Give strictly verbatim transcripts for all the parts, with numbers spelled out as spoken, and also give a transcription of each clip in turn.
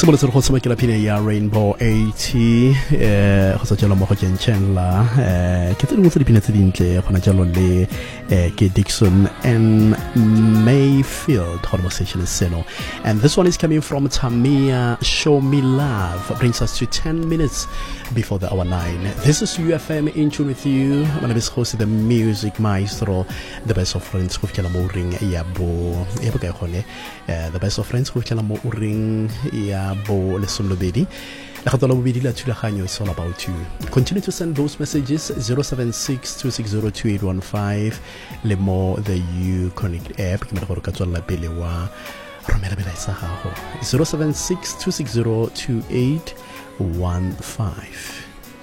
Simolotse go tshamekela pina ya Rainbow eighty eh go tsela mo go Chandler eh ke tsene mo tse dipina tse dintle gona jalo le eh ke Dixon and Mayfield conversation seno. And this one is coming from Tamia. Show Me Love brings us to ten minutes before the hour nine. This is U F M in tune with you. My name is Jose, the music maestro, the best of friends go fitlhela mo ring ya bo e bo ka gone eh the best of friends go fitlhela mo ring ya bo le solobedi la khatolo bobedi la thulaganyo is all about you. Continue to send those messages zero seven six two six zero two eight one five le mo the U Connect app ke me go ka tswalla pele wa romela bela isa gago zero seven six two six zero two eight one five.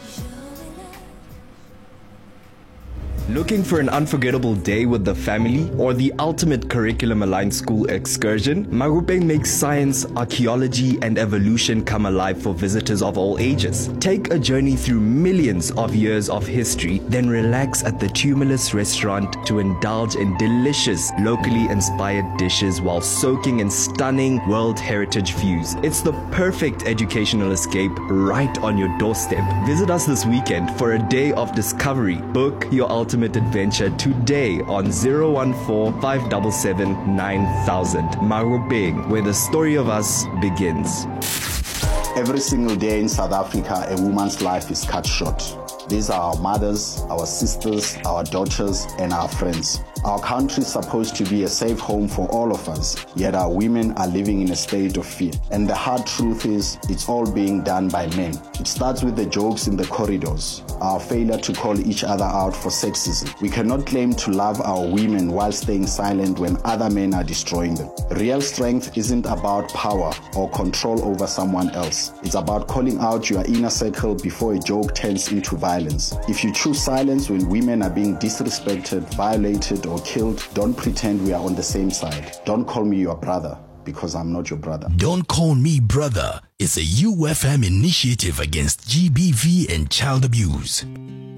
Looking for an unforgettable day with the family or the ultimate curriculum-aligned school excursion? Marupeng makes science, archaeology, and evolution come alive for visitors of all ages. Take a journey through millions of years of history, then relax at the Tumulus restaurant to indulge in delicious, locally inspired dishes while soaking in stunning World Heritage views. It's the perfect educational escape right on your doorstep. Visit us this weekend for a day of discovery. Book your ultimate adventure today on zero one four five seven seven nine thousand. Marupeng, where the story of us begins. Every single day in South Africa, a woman's life is cut short. These are our mothers, our sisters, our daughters, and our friends. Our country is supposed to be a safe home for all of us, yet our women are living in a state of fear. And the hard truth is, it's all being done by men. It starts with the jokes in the corridors, our failure to call each other out for sexism. We cannot claim to love our women while staying silent when other men are destroying them. Real strength isn't about power or control over someone else. It's about calling out your inner circle before a joke turns into violence. If you choose silence when women are being disrespected, violated, or killed, don't pretend we are on the same side. Don't call me your brother, because I'm not your brother. Don't Call Me Brother is a U F M initiative against G B V and child abuse.